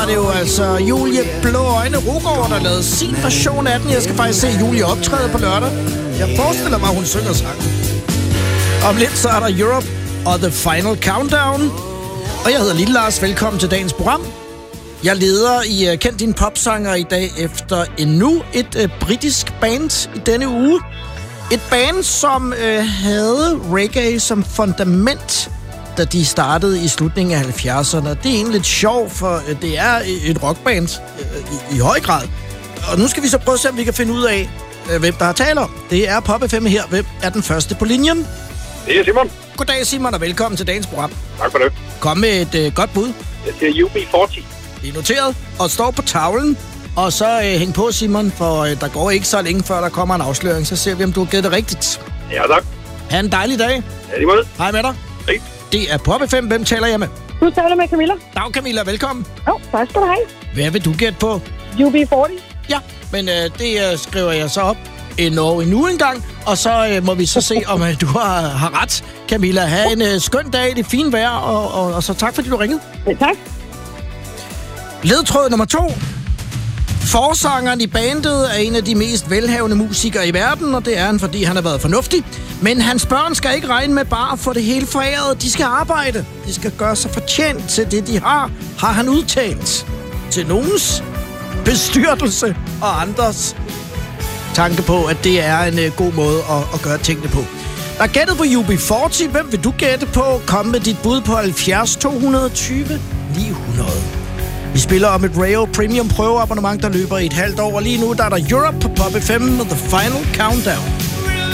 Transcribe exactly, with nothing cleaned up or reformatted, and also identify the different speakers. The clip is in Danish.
Speaker 1: var det jo altså Julie Blå Øjne Rugård, der lavede sin version af den. Jeg skal faktisk se Julie optræde på lørdag. Jeg forestiller mig, hun synger sangen. Om lidt så er der Europe og The Final Countdown. Og jeg hedder Lille Lars. Velkommen til dagens program. Jeg leder i uh, Kend Din Popsanger i dag efter endnu et uh, britisk band i denne uge. Et band, som uh, havde reggae som fundament, da de startede i slutningen af halvfjerdserne. Det er egentlig lidt sjovt, for uh, det er et rockband uh, i, i høj grad. Og nu skal vi så prøve at se, om vi kan finde ud af, uh, hvem der har talt om. Det er Pop F M her. Hvem er den første på linjen?
Speaker 2: Det er Simon.
Speaker 1: Goddag Simon, og velkommen til dagens program.
Speaker 2: Tak for det.
Speaker 1: Kom med et uh, godt bud.
Speaker 2: Jeg siger U B fyrre.
Speaker 1: Det er noteret og står på tavlen. Og så uh, hæng på, Simon, for uh, der går ikke så længe, før der kommer en afsløring. Så ser vi, om du har gættet det rigtigt.
Speaker 2: Ja, tak.
Speaker 1: Ha' en dejlig dag.
Speaker 2: Ja, lige måde.
Speaker 1: Hej med dig.
Speaker 2: Hej.
Speaker 1: Det er Pop F M. Hvem taler jeg med?
Speaker 3: Du taler med Camilla.
Speaker 1: Dag Camilla, velkommen.
Speaker 3: Åh, oh, tak skal du have.
Speaker 1: Hvad vil du gætte på?
Speaker 3: U B fyrre.
Speaker 1: Ja, men uh, det uh, skriver jeg så op endnu endnu en gang. Og så uh, må vi så se, om uh, du har, har ret, Camilla. Ha' en uh, skøn dag, det er fint vejr, og, og, og så tak, fordi du ringede.
Speaker 3: Ja, tak.
Speaker 1: Ledtråd nummer to. Forsangeren i bandet er en af de mest velhavende musikere i verden, og det er han, fordi han har været fornuftig. Men hans børn skal ikke regne med bare at få det hele foræret. De skal arbejde. De skal gøre sig fortjent til det, de har, har han udtalt. Til nogens bestyrtelse og andres tanke på, at det er en uh, god måde at, at gøre tingene på. Der er gættet på U B fyrre. Hvem vil du gætte på? Kom med dit bud på halvfjerds to tyve ni hundrede. Vi spiller om et Rayo Premium prøveabonnement, der løber i et halvt år. Og lige nu der er der Europe på Pop F M med The Final Countdown.